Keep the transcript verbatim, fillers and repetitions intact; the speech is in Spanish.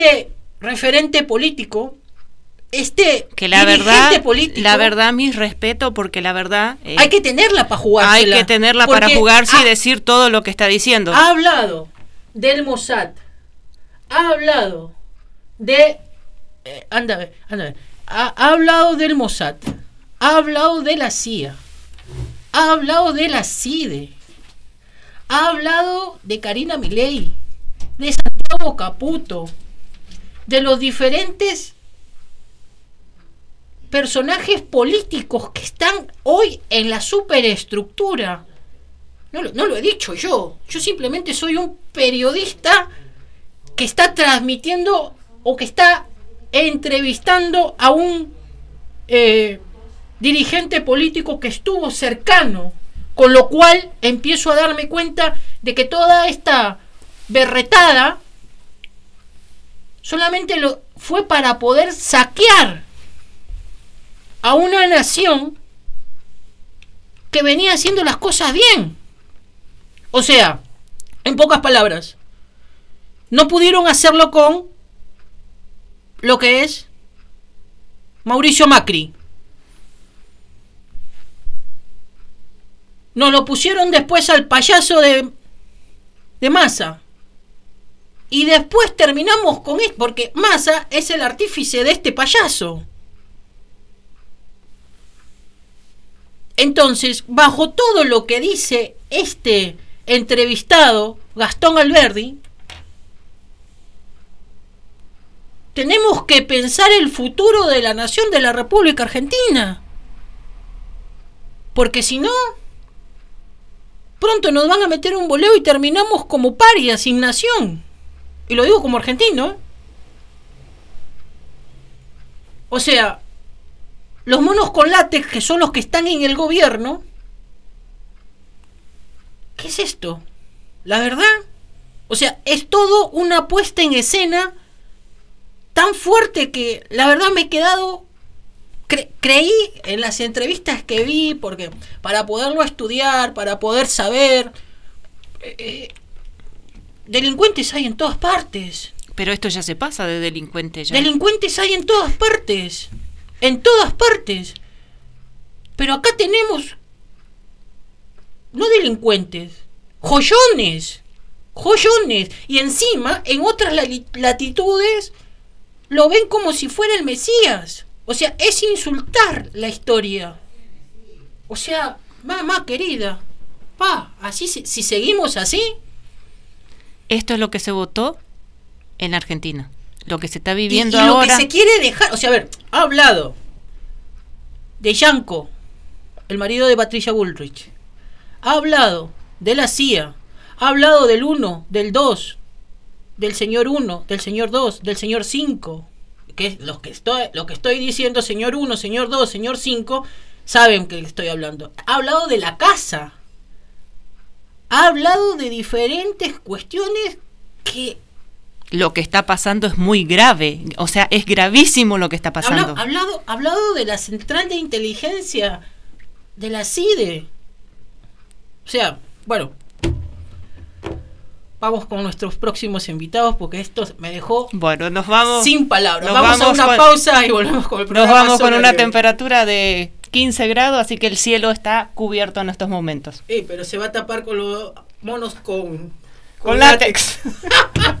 este referente político, este que la dirigente verdad, político, la verdad, mi respeto, porque la verdad eh, hay que tenerla para jugársela. Hay que tenerla para jugarse ha, y decir todo lo que está diciendo. Ha hablado del Mossad, ha hablado de eh, anda a ver, anda a ver, ha, ha hablado del Mossad, ha hablado de la C I A, ha hablado de la C I D E, ha hablado de Karina Milei, de Santiago Caputo, de los diferentes personajes políticos que están hoy en la superestructura. No, no lo he dicho yo, yo simplemente soy un periodista que está transmitiendo o que está entrevistando a un eh, dirigente político que estuvo cercano, con lo cual empiezo a darme cuenta de que toda esta berretada solamente lo fue para poder saquear a una nación que venía haciendo las cosas bien. O sea, en pocas palabras, no pudieron hacerlo con lo que es Mauricio Macri. Nos lo pusieron después al payaso de, de Massa. Y después terminamos con esto, porque Massa es el artífice de este payaso. Entonces, bajo todo lo que dice este entrevistado, Gastón Alberdi, tenemos que pensar el futuro de la nación de la República Argentina. Porque si no, pronto nos van a meter un boleo y terminamos como parias, sin nación. Y lo digo como argentino, ¿eh? O sea, los monos con látex, que son los que están en el gobierno, ¿qué es esto? La verdad, o sea, es todo una puesta en escena tan fuerte que la verdad me he quedado, cre- creí en las entrevistas que vi, porque para poderlo estudiar, para poder saber, eh, delincuentes hay en todas partes. Pero esto ya se pasa de delincuente ya. Delincuentes hay en todas partes. En todas partes. Pero acá tenemos, no delincuentes, joyones. Joyones. Y encima, en otras latitudes, lo ven como si fuera el Mesías. O sea, es insultar la historia. O sea, mamá querida, pa, así si seguimos así. Esto es lo que se votó en Argentina. Lo que se está viviendo y, y ahora. Lo que se quiere dejar, o sea, a ver, ha hablado de Yanco, el marido de Patricia Bullrich. Ha hablado de la C I A. Ha hablado del uno, del dos, del señor uno, del señor dos, del señor cinco. Que es lo que estoy, lo que estoy diciendo, señor uno, señor dos, señor cinco, saben que estoy hablando. Ha hablado de la casa. Ha hablado de diferentes cuestiones que... Lo que está pasando es muy grave, o sea, es gravísimo lo que está pasando. Ha hablado, hablado de la central de inteligencia de la C I D E. O sea, bueno, vamos con nuestros próximos invitados porque esto me dejó bueno, nos vamos, sin palabras. Nos vamos, vamos a una con, pausa y volvemos con el programa. Nos vamos con una arriba. temperatura de quince grados, así que el cielo está cubierto en estos momentos. Eh, pero se va a tapar con los monos con, con, con látex. látex.